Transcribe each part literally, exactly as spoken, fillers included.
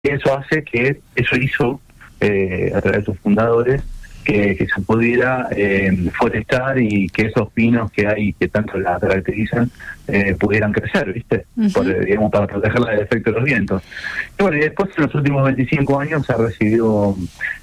eso hace que, eso hizo, eh, a través de sus fundadores, que, que se pudiera eh, forestar y que esos pinos que hay, que tanto la caracterizan, eh, pudieran crecer, ¿viste? Uh-huh. Por, digamos, para protegerla del efecto de los vientos. Y bueno, y después en los últimos veinticinco años ha recibido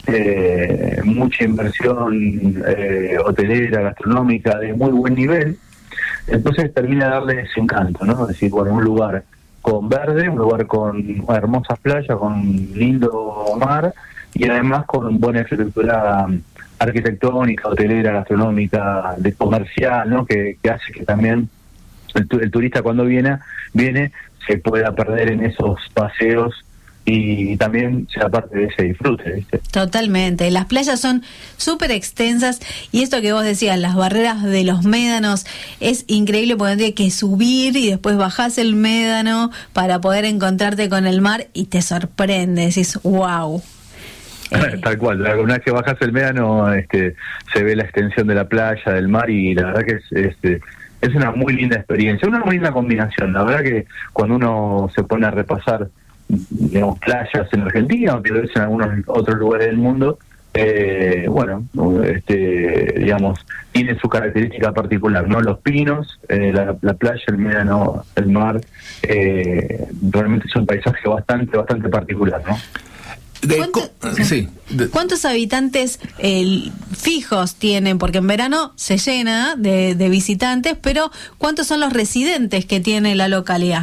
eh, mucha inversión eh, hotelera, gastronómica, de muy buen nivel. Entonces termina de darle ese encanto, ¿no? Es decir, bueno, un lugar con verde, un lugar con hermosas playas, con lindo mar, y además con buena infraestructura arquitectónica, hotelera, gastronómica, de comercial, ¿no? Que, que hace que también el, el turista cuando viene, viene se pueda perder en esos paseos y también sea parte de ese disfrute, ¿viste? Totalmente. Las playas son súper extensas y esto que vos decías, las barreras de los médanos, es increíble porque tienes que subir y después bajás el médano para poder encontrarte con el mar y te sorprende, decís, wow. Eh. Tal cual, una vez que bajas el médano, este, se ve la extensión de la playa, del mar, y la verdad que es, este, es una muy linda experiencia, una muy linda combinación. La verdad que cuando uno se pone a repasar, digamos, playas en Argentina o que lo ves en algunos otros lugares del mundo, eh, bueno, este, digamos, tiene su característica particular, ¿no? Los pinos, eh, la, la playa, el médano, el mar, eh, realmente es un paisaje bastante, bastante particular, ¿no? De, ¿Cuánto, sí, de, ¿Cuántos habitantes eh, fijos tienen? Porque en verano se llena de, de visitantes, pero ¿cuántos son los residentes que tiene la localidad?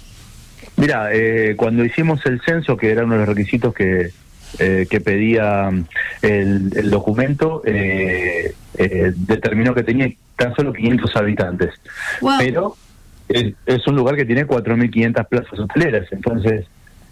Mira, eh, cuando hicimos el censo, que era uno de los requisitos que, eh, que pedía el, el documento, eh, eh, determinó que tenía tan solo quinientos habitantes. Wow. Pero es, es un lugar que tiene cuatro mil quinientas plazas hoteleras, entonces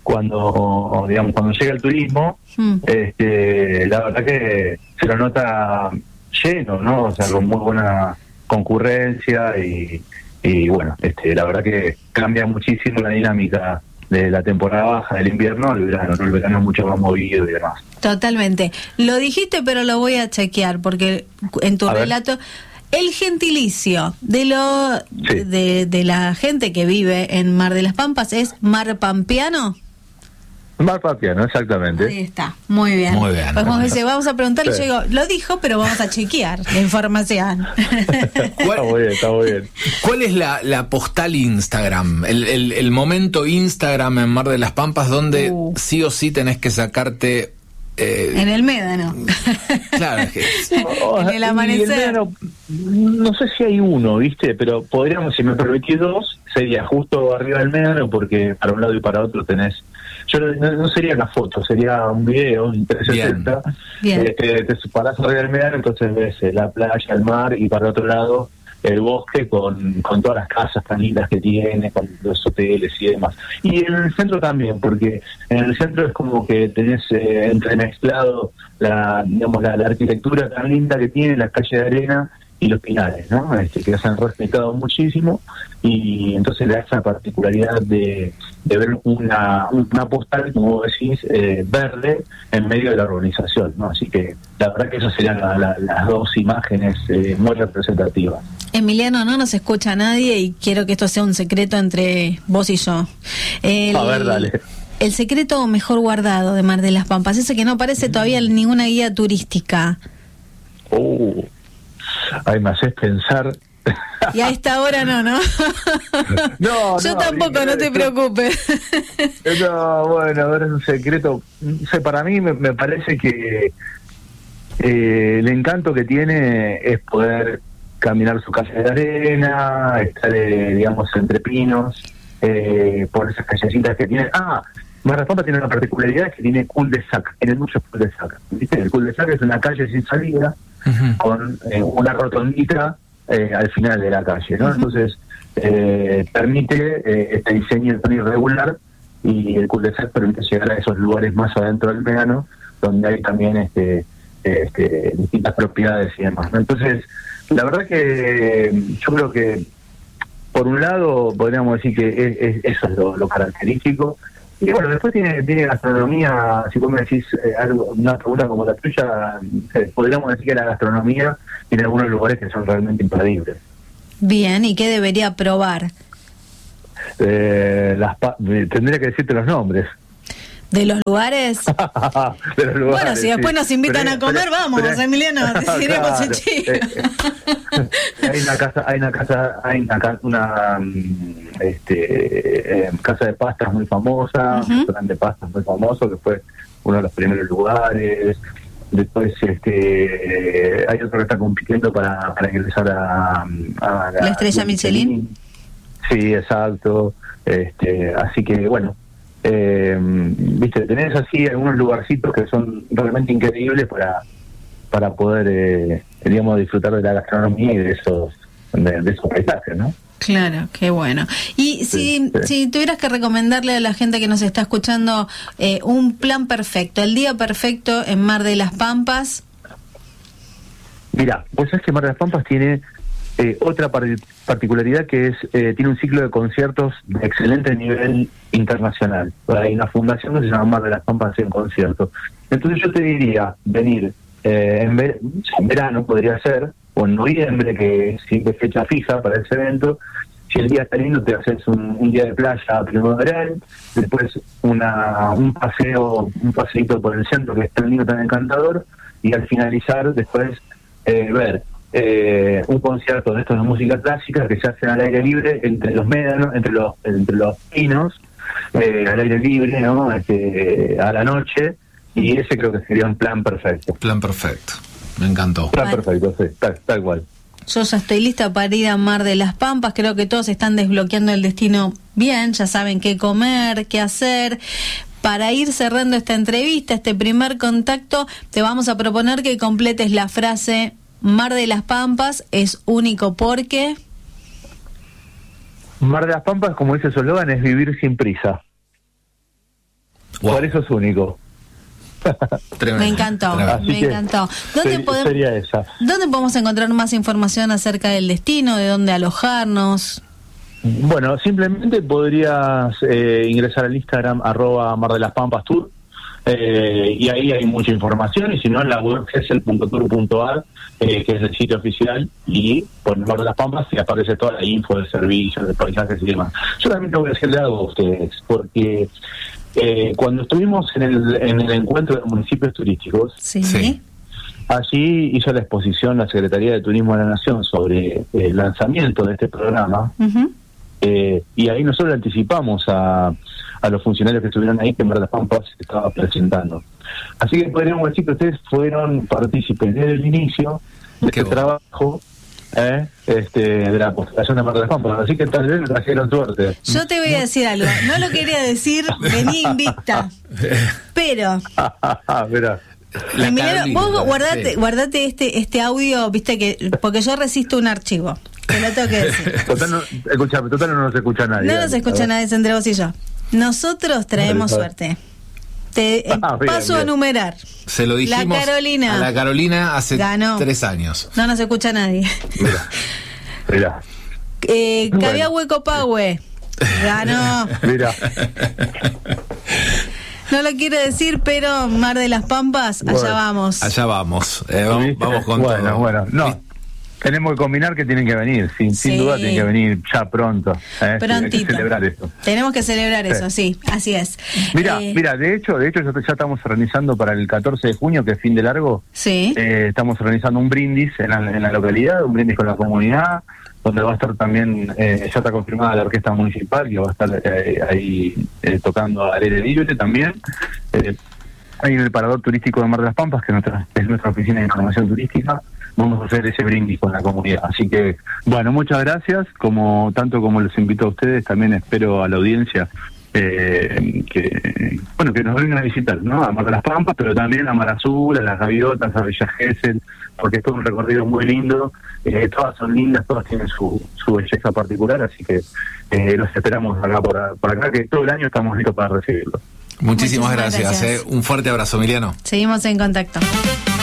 cuando digamos cuando llega el turismo, hmm. este, la verdad que se lo nota lleno, ¿no? O sea, con muy buena concurrencia y, y bueno, este, la verdad que cambia muchísimo la dinámica de la temporada baja del invierno al verano, ¿no? El verano es mucho más movido y demás. Totalmente. Lo dijiste, pero lo voy a chequear porque en tu a relato ver. El gentilicio de lo sí. de, de la gente que vive en Mar de las Pampas es marpampiano. Mar Pampiano, exactamente. Ahí está, muy bien. Muy bien. Pues vamos, vamos a preguntarle, sí. Yo digo, lo dijo, pero vamos a chequear la información. Está muy bien, está muy bien. ¿Cuál es la, la postal Instagram? El, el, el momento Instagram en Mar de las Pampas donde uh. sí o sí tenés que sacarte... Eh, en el médano. Claro, es que... oh, en el amanecer. El médano, no sé si hay uno, ¿viste? Pero podríamos, si me permitís dos, sería justo arriba del médano, porque para un lado y para otro tenés... Yo no, no sería una foto, sería un video, un trescientos sesenta. Bien. Bien. Eh, te, te parás arriba del médano, entonces ves eh, la playa, el mar, y para el otro lado el bosque con, con todas las casas tan lindas que tiene, con los hoteles y demás. Y en el centro también, porque en el centro es como que tenés eh, entremezclado la, digamos, la, la arquitectura tan linda que tiene, la calle de arena y los pinares, ¿no? Este, que se han respetado muchísimo, y entonces le da esa particularidad de, de ver una, una postal, como vos decís, eh, verde en medio de la urbanización, ¿no? Así que la verdad que esas serían la, la, las dos imágenes eh, muy representativas. Emiliano, no nos escucha nadie y quiero que esto sea un secreto entre vos y yo. El, A ver, dale. El secreto mejor guardado de Mar de las Pampas, ese que no aparece todavía en ninguna guía turística. Uh, ay, me haces pensar... Y a esta hora no, ¿no? No, yo no, tampoco, no te preocupes. No, bueno, a ver, es un secreto. No sé, para mí me, me parece que eh, el encanto que tiene es poder caminar su calle de arena, estar, eh, digamos, entre pinos, eh, por esas callecitas que tiene. Ah, Mar de las Pampas tiene una particularidad, que tiene cul-de-sac, tiene muchos cul-de-sac. ¿Viste? El cul-de-sac es una calle sin salida, uh-huh. con eh, una rotondita Eh, al final de la calle, ¿no? Uh-huh. Entonces eh, permite eh, este diseño tan irregular, y el cul-de-sac permite llegar a esos lugares más adentro del médano, donde hay también este, este distintas propiedades y demás, ¿no? Entonces la verdad que yo creo que por un lado podríamos decir que es, es, eso es lo, lo característico. Y bueno, después tiene, tiene gastronomía, si vos me decís eh, algo, una pregunta como la tuya, eh, podríamos decir que la gastronomía tiene algunos lugares que son realmente imperdibles. Bien, ¿y qué debería probar? Eh, las pa- tendría que decirte los nombres. ¿De los lugares? De los lugares, bueno, si después sí. nos invitan pero, a comer, pero, vamos, pero, Emiliano, iremos claro, en Chile. eh, hay una casa, hay una casa, hay una, ca- una este, eh, casa de pastas muy famosa, Uh-huh. un restaurante de pastas muy famoso que fue uno de los primeros lugares. Después este, hay otro que está compitiendo para, para ingresar a, a la estrella Michelin. Sí, exacto. Este, así que bueno, eh, viste, tenés así algunos lugarcitos que son realmente increíbles para para poder, eh, digamos, disfrutar de la gastronomía y de esos de, de esos paisajes, ¿no? Claro, qué bueno. Y si, Sí, sí. si tuvieras que recomendarle a la gente que nos está escuchando eh, un plan perfecto, el día perfecto en Mar de las Pampas. Mira, vos sabés que Mar de las Pampas tiene eh, otra par- particularidad que es, eh, tiene un ciclo de conciertos de excelente nivel internacional. Hay una fundación que se llama Mar de las Pampas en concierto. Entonces yo te diría, venir eh, en, ver- en verano podría ser, o en noviembre, que es siempre fecha fija para ese evento. Si el día está lindo, te haces un, un día de playa primaveral, después una un paseo, un paseito por el centro que es tan lindo, tan encantador, y al finalizar, después eh, ver eh, un concierto de estos de música clásica que se hacen al aire libre entre los médanos, entre los entre los pinos, eh, al aire libre, ¿no? Este, a la noche, y ese creo que sería un plan perfecto. Plan perfecto. Me encantó. Plan Vale. perfecto, sí, tal, tal cual. Yo ya estoy lista para ir a Mar de las Pampas. Creo que todos están desbloqueando el destino bien. Ya saben qué comer, qué hacer. Para ir cerrando esta entrevista, este primer contacto, te vamos a proponer que completes la frase: Mar de las Pampas es único porque... Mar de las Pampas, como dice su eslogan, es vivir sin prisa. Wow. Por eso es único. Tremendo, Me encantó, tremendo. Así me que encantó. ¿Dónde, ser- podemos, sería esa. ¿Dónde podemos encontrar más información acerca del destino, de dónde alojarnos? Bueno, simplemente podrías eh, ingresar al Instagram arroba Mar de las Pampas Tour, eh, y ahí hay mucha información, y si no en la web gesell punto tour punto ar, eh, que es el sitio oficial, y por Mar de las Pampas y aparece toda la info de servicios, de paisajes y demás. Yo también te voy a decirle algo a ustedes, porque eh, cuando estuvimos en el, en el encuentro de municipios turísticos, Sí. Sí. allí hizo la exposición la Secretaría de Turismo de la Nación sobre el lanzamiento de este programa. Ujú. Eh, y ahí nosotros le anticipamos a, a los funcionarios que estuvieron ahí que en Mar de las Pampas se estaba presentando. Así que podríamos decir que ustedes fueron partícipes desde el inicio de Qué este bueno. trabajo eh, este, de la postulación de Mar de las Pampas. Así que tal vez me trajeron suerte. Yo te voy a decir algo. No lo quería decir, vení invicta. Pero... Mirá. La Emiliano, Carolina, vos guardate, sí. guardate este este audio, viste que porque yo resisto un archivo, te lo tengo que decir. Total, no, escuchame, total no nos escucha nadie. No nos escucha nadie entre vos y yo. Nosotros traemos Vale, suerte. Te eh, Ah, bien, paso a bien. enumerar. Se lo dijimos La Carolina a la Carolina hace ganó. tres años. No nos escucha nadie. Mirá, mirá, Eh, Bueno. Cabía Hueco Pahue ganó. mirá. No lo quiero decir, pero Mar de las Pampas, allá Bueno, vamos. Allá vamos. Eh, vamos, ¿Viste? vamos con bueno, todo. Bueno, no. Tenemos que combinar que tienen que venir, sin, Sí. sin duda tienen que venir ya pronto. ¿eh? Prontito. Hay que celebrar esto. Tenemos que celebrar Sí. eso, sí, así es. Mira, Eh, mira, de hecho, de hecho ya, ya estamos organizando para el catorce de junio, que es fin de largo, Sí. eh, estamos organizando un brindis en la, en la localidad, un brindis con la comunidad, donde va a estar también, eh, ya está confirmada la orquesta municipal, que va a estar eh, ahí eh, tocando al aire libre también. Eh, Hay en el Parador Turístico de Mar de las Pampas, que es nuestra, es nuestra oficina de información turística, vamos a hacer ese brindis con la comunidad. Así que, bueno, muchas gracias, como tanto como los invito a ustedes, también espero a la audiencia eh, que, bueno, que nos vengan a visitar, ¿no? A Mar de las Pampas, pero también a Mar Azul, a Las Gaviotas, a Villa Gesell, porque es todo un recorrido muy lindo, eh, todas son lindas, todas tienen su, su belleza particular, así que eh, los esperamos acá por, por acá, que todo el año estamos listos para recibirlos. Muchísimas, Muchísimas gracias. gracias. eh. Un fuerte abrazo, Emiliano. Seguimos en contacto.